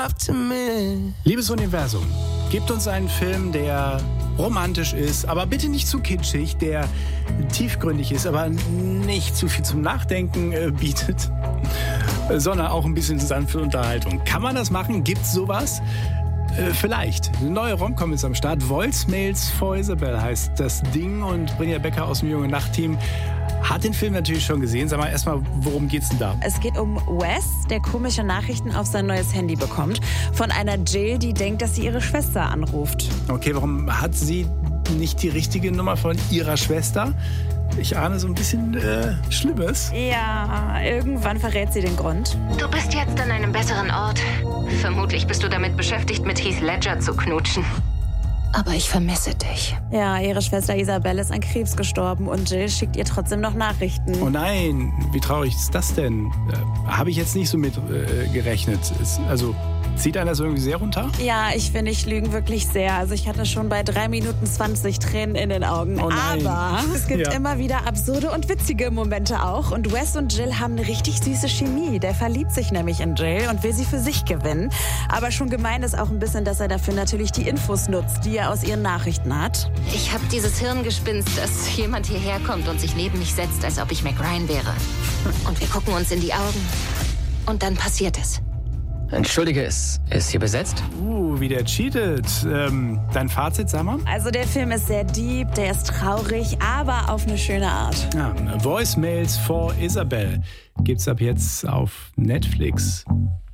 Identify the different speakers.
Speaker 1: love to me.
Speaker 2: Liebes Universum, gebt uns einen Film, der romantisch ist, aber bitte nicht zu kitschig, der tiefgründig ist, aber nicht zu viel zum Nachdenken bietet, sondern auch ein bisschen sanfte Unterhaltung. Kann man das machen? Gibt's sowas? Vielleicht. Eine neue Rom-Com ist am Start. Voicemails for Isabel heißt das Ding und Brynja Becker aus dem Junge Nacht-Team hat den Film natürlich schon gesehen. Sag mal erstmal, worum geht's denn da?
Speaker 3: Es geht um Wes, der komische Nachrichten auf sein neues Handy bekommt. Von einer Jill, die denkt, dass sie ihre Schwester anruft.
Speaker 2: Okay, warum hat sie nicht die richtige Nummer von ihrer Schwester? Ich ahne so ein bisschen Schlimmes.
Speaker 3: Ja, irgendwann verrät sie den Grund.
Speaker 4: Du bist jetzt an einem besseren Ort. Vermutlich bist du damit beschäftigt, mit Heath Ledger zu knutschen. Aber ich vermisse dich.
Speaker 3: Ja, ihre Schwester Isabel ist an Krebs gestorben und Jill schickt ihr trotzdem noch Nachrichten.
Speaker 2: Oh nein, wie traurig ist das denn? Habe ich jetzt nicht so mit gerechnet. Also zieht einer das irgendwie sehr runter?
Speaker 3: Ja, ich finde, ich lüge wirklich sehr. Also ich hatte schon bei 3 Minuten 20 Tränen in den Augen.
Speaker 2: Oh nein.
Speaker 3: Aber es gibt immer wieder absurde und witzige Momente auch. Und Wes und Jill haben eine richtig süße Chemie. Der verliebt sich nämlich in Jill und will sie für sich gewinnen. Aber schon gemein ist auch ein bisschen, dass er dafür natürlich die Infos nutzt, die er aus ihren Nachrichten hat.
Speaker 4: Ich habe dieses Hirngespinst, dass jemand hierher kommt und sich neben mich setzt, als ob ich Mac Ryan wäre. Und wir gucken uns in die Augen. Und dann passiert es.
Speaker 5: Entschuldige, ist hier besetzt?
Speaker 2: Wie der cheatet. Dein Fazit, sag mal?
Speaker 3: Also der Film ist sehr deep, der ist traurig, aber auf eine schöne Art.
Speaker 2: Ja, Voicemails for Isabel gibt's ab jetzt auf Netflix.